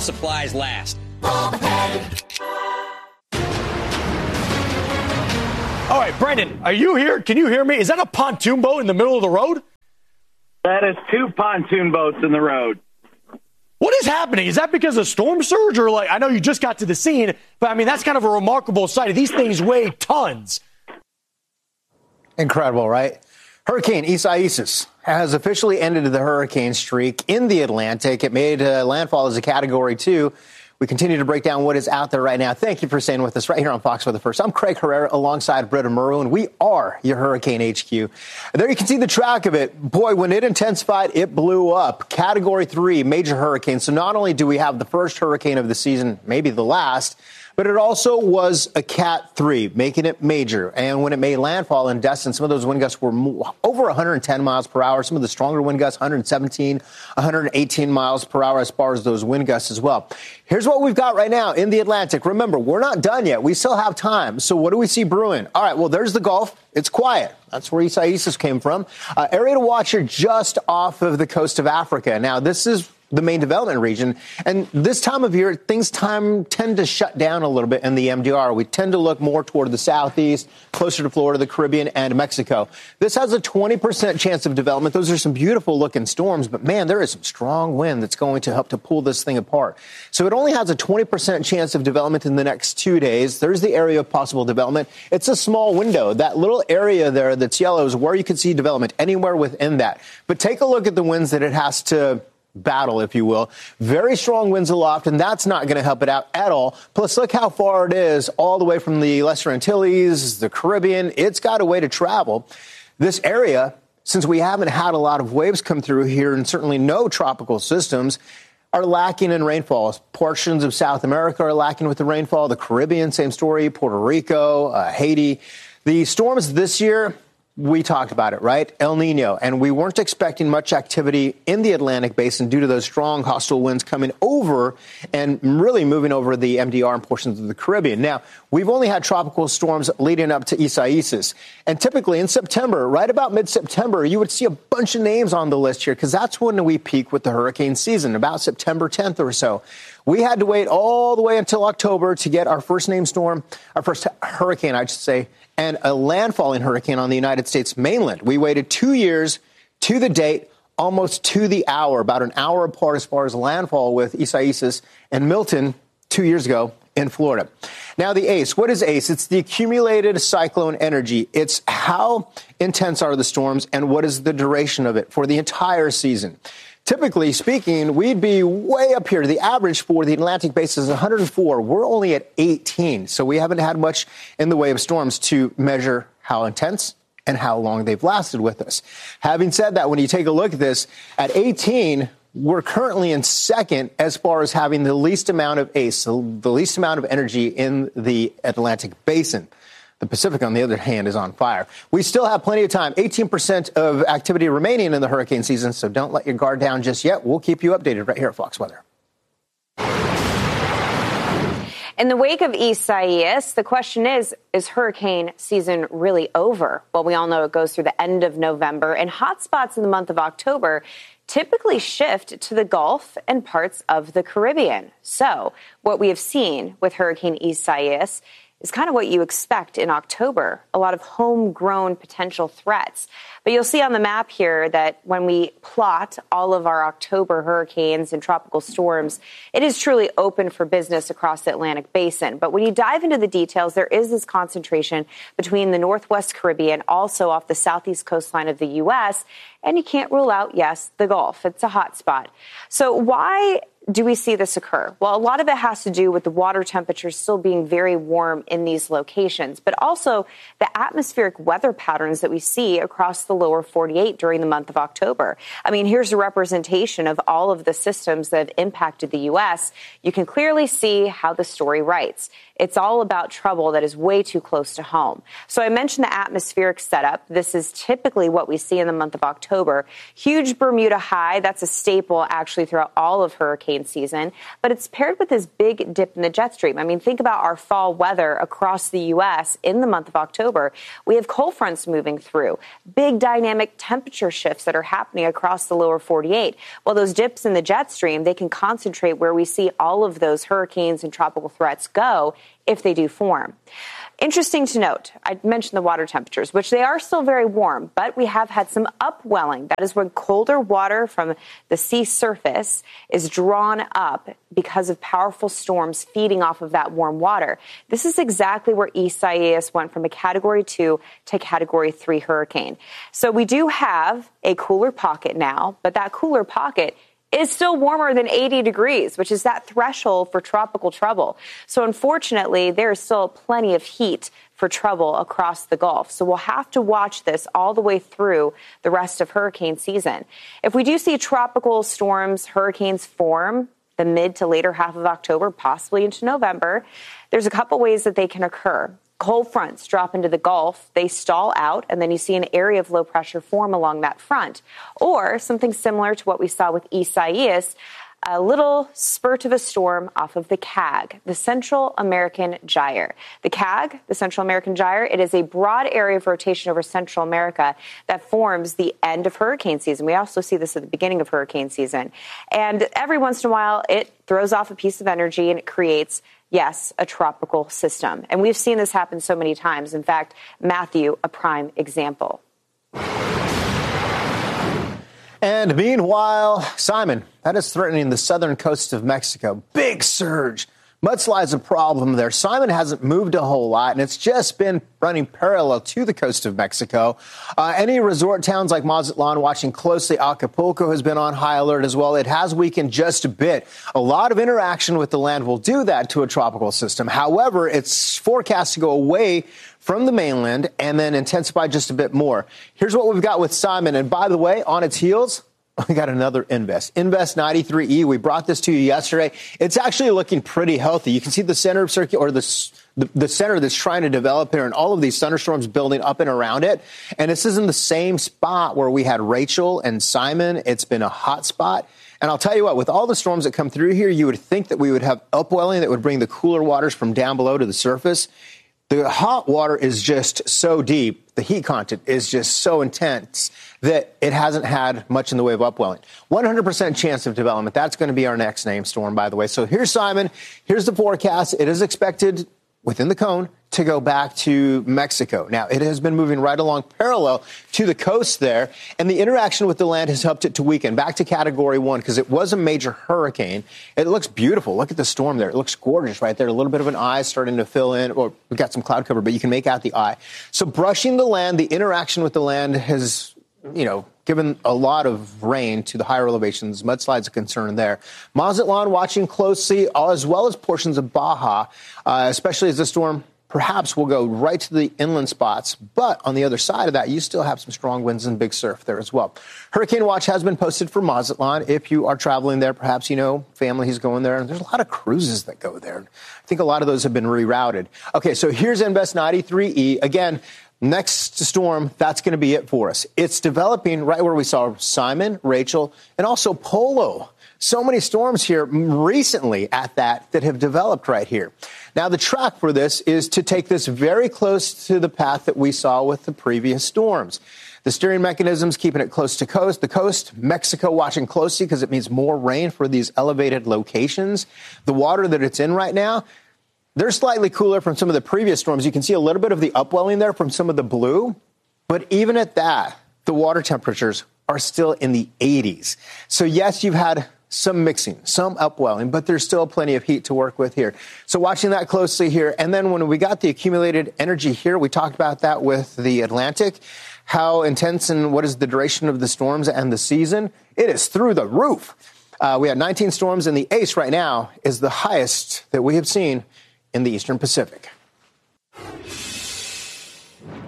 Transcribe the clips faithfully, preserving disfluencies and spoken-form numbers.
supplies last. All right, Brendan, are you here? Can you hear me? Is that a pontoon boat in the middle of the road? That is two pontoon boats in the road. What is happening? Is that because of storm surge? Or, like, I know you just got to the scene, but, I mean, that's kind of a remarkable sight. These things weigh tons. Incredible, right? Hurricane Isaias has officially ended the hurricane streak in the Atlantic. It made uh, landfall as a Category two. We continue to break down what is out there right now. Thank you for staying with us right here on Fox Weather First. I'm Craig Herrera alongside Britta Murrow, and we are your Hurricane H Q. There you can see the track of it. Boy, when it intensified, it blew up. Category three, major hurricane. So not only do we have the first hurricane of the season, maybe the last, but it also was a Cat three, making it major. And when it made landfall in Destin, some of those wind gusts were over one hundred ten miles per hour. Some of the stronger wind gusts, one hundred seventeen, one hundred eighteen miles per hour as far as those wind gusts as well. Here's what we've got right now in the Atlantic. Remember, we're not done yet. We still have time. So what do we see brewing? All right, well, there's the Gulf. It's quiet. That's where Isaias came from. Uh, area to watch here just off of the coast of Africa. Now, this is the main development region. And this time of year, things time tend to shut down a little bit in the M D R. We tend to look more toward the southeast, closer to Florida, the Caribbean, and Mexico. This has a twenty percent chance of development. Those are some beautiful looking storms, but man, there is some strong wind that's going to help to pull this thing apart. So it only has a twenty percent chance of development in the next two days. There's the area of possible development. It's a small window. That little area there that's yellow is where you can see development, anywhere within that. But take a look at the winds that it has to battle, if you will. Very strong winds aloft, and that's not going to help it out at all. Plus, look how far it is all the way from the Lesser Antilles, the Caribbean. It's got a way to travel. This area, since we haven't had a lot of waves come through here and certainly no tropical systems, are lacking in rainfall. Portions of South America are lacking with the rainfall. The Caribbean, same story. Puerto Rico, uh, Haiti. The storms this year, we talked about it, right? El Nino. And we weren't expecting much activity in the Atlantic basin due to those strong hostile winds coming over and really moving over the M D R and portions of the Caribbean. Now, we've only had tropical storms leading up to Isaias. And typically in September, right about mid-September, you would see a bunch of names on the list here because that's when we peak with the hurricane season, about September tenth or so. We had to wait all the way until October to get our first named storm, our first hurricane, I should say, and a landfalling hurricane on the United States mainland. We waited two years to the date, almost to the hour, about an hour apart as far as landfall with Isaias and Milton two years ago in Florida. Now, the A C E. What is A C E? It's the accumulated cyclone energy. It's how intense are the storms and what is the duration of it for the entire season. Typically speaking, we'd be way up here. The average for the Atlantic basin is one hundred four. We're only at eighteen. So we haven't had much in the way of storms to measure how intense and how long they've lasted with us. Having said that, when you take a look at this, at eighteen, we're currently in second as far as having the least amount of A C E, the least amount of energy in the Atlantic basin. The Pacific, on the other hand, is on fire. We still have plenty of time. eighteen percent of activity remaining in the hurricane season, so don't let your guard down just yet. We'll keep you updated right here at Fox Weather. In the wake of Isaias, the question is, is hurricane season really over? Well, we all know it goes through the end of November, and hot spots in the month of October typically shift to the Gulf and parts of the Caribbean. So what we have seen with Hurricane Isaias is kind of what you expect in October, a lot of homegrown potential threats. But you'll see on the map here that when we plot all of our October hurricanes and tropical storms, it is truly open for business across the Atlantic basin. But when you dive into the details, there is this concentration between the Northwest Caribbean, also off the southeast coastline of the U S, and you can't rule out, yes, the Gulf. It's a hot spot. So why do we see this occur? Well, a lot of it has to do with the water temperatures still being very warm in these locations, but also the atmospheric weather patterns that we see across the lower forty-eight during the month of October. I mean, here's a representation of all of the systems that have impacted the U S. You can clearly see how the story writes. It's all about trouble that is way too close to home. So I mentioned the atmospheric setup. This is typically what we see in the month of October. Huge Bermuda high. That's a staple actually throughout all of hurricane season. But it's paired with this big dip in the jet stream. I mean, think about our fall weather across the U S in the month of October. We have cold fronts moving through. Big dynamic temperature shifts that are happening across the lower forty-eight. Well, those dips in the jet stream, they can concentrate where we see all of those hurricanes and tropical threats go if they do form. Interesting to note, I mentioned the water temperatures, which they are still very warm, but we have had some upwelling. That is when colder water from the sea surface is drawn up because of powerful storms feeding off of that warm water. This is exactly where Isaias went from a category two to category three hurricane. So we do have a cooler pocket now, but that cooler pocket is still warmer than eighty degrees, which is that threshold for tropical trouble. So unfortunately, there is still plenty of heat for trouble across the Gulf. So we'll have to watch this all the way through the rest of hurricane season. If we do see tropical storms, hurricanes form the mid to later half of October, possibly into November, there's a couple ways that they can occur. Cold fronts drop into the Gulf, they stall out, and then you see an area of low pressure form along that front. Or something similar to what we saw with Isaias, a little spurt of a storm off of the C A G, the Central American Gyre. The C A G, the Central American Gyre, it is a broad area of rotation over Central America that forms the end of hurricane season. We also see this at the beginning of hurricane season. And every once in a while, it throws off a piece of energy and it creates, yes, a tropical system. And we've seen this happen so many times. In fact, Matthew, a prime example. And meanwhile, Simon, that is threatening the southern coast of Mexico. Big surge. Mudslide's a problem there. Simon hasn't moved a whole lot, and it's just been running parallel to the coast of Mexico. Uh, any resort towns like Mazatlan watching closely. Acapulco has been on high alert as well. It has weakened just a bit. A lot of interaction with the land will do that to a tropical system. However, it's forecast to go away from the mainland and then intensify just a bit more. Here's what we've got with Simon. And by the way, on its heels, we got another Invest. Invest ninety-three E. We brought this to you yesterday. It's actually looking pretty healthy. You can see the center of circuit or the, the, the center that's trying to develop here and all of these thunderstorms building up and around it. And this is in the same spot where we had Rachel and Simon. It's been a hot spot. And I'll tell you what, with all the storms that come through here, you would think that we would have upwelling that would bring the cooler waters from down below to the surface. The hot water is just so deep, the heat content is just so intense that it hasn't had much in the way of upwelling. one hundred percent chance of development. That's going to be our next name storm, by the way. So here's Simon. Here's the forecast. It is expected within the cone to go back to Mexico. Now, it has been moving right along parallel to the coast there, and the interaction with the land has helped it to weaken back to category one because it was a major hurricane. It looks beautiful. Look at the storm there. It looks gorgeous right there. A little bit of an eye starting to fill in, or we've got some cloud cover, but you can make out the eye. So brushing the land, the interaction with the land has, you know, given a lot of rain to the higher elevations. Mudslide's a concern there. Mazatlan watching closely, as well as portions of Baja, uh, especially as the storm perhaps will go right to the inland spots. But on the other side of that, you still have some strong winds and big surf there as well. Hurricane watch has been posted for Mazatlan. If you are traveling there, perhaps you know family who's going there. And there's a lot of cruises that go there. I think a lot of those have been rerouted. Okay, so here's Invest ninety-three E. Again, next storm, that's going to be it for us. It's developing right where we saw Simon, Rachel, and also Polo. So many storms here recently at that that have developed right here. Now, the track for this is to take this very close to the path that we saw with the previous storms. The steering mechanism's keeping it close to coast. The coast, Mexico watching closely because it means more rain for these elevated locations. The water that it's in right now, they're slightly cooler from some of the previous storms. You can see a little bit of the upwelling there from some of the blue. But even at that, the water temperatures are still in the eighties. So, yes, you've had some mixing, some upwelling, but there's still plenty of heat to work with here. So watching that closely here. And then when we got the accumulated energy here, we talked about that with the Atlantic, how intense and what is the duration of the storms and the season. It is through the roof. Uh, we had nineteen storms, and the ACE right now is the highest that we have seen in the Eastern Pacific.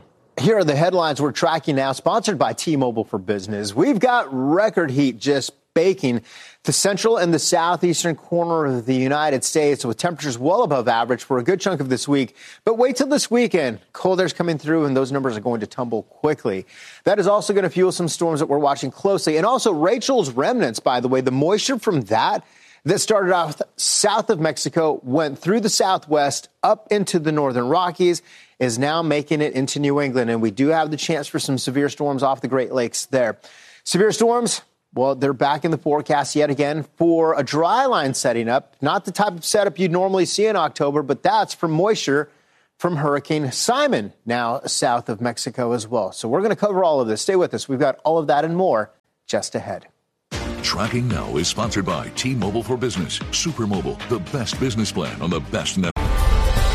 Here are the headlines we're tracking now, sponsored by T-Mobile for Business. We've got record heat just baking the central and the southeastern corner of the United States with temperatures well above average for a good chunk of this week. But wait till this weekend. Cold air's coming through and those numbers are going to tumble quickly. That is also going to fuel some storms that we're watching closely. And also Rachel's remnants, by the way, the moisture from that that started off south of Mexico, went through the southwest up into the northern Rockies, is now making it into New England. And we do have the chance for some severe storms off the Great Lakes there. Severe storms, well, they're back in the forecast yet again for a dry line setting up. Not the type of setup you'd normally see in October, but that's from moisture from Hurricane Simon, now south of Mexico as well. So we're going to cover all of this. Stay with us. We've got all of that and more just ahead. Tracking Now is sponsored by T-Mobile for Business. Super Mobile, the best business plan on the best network.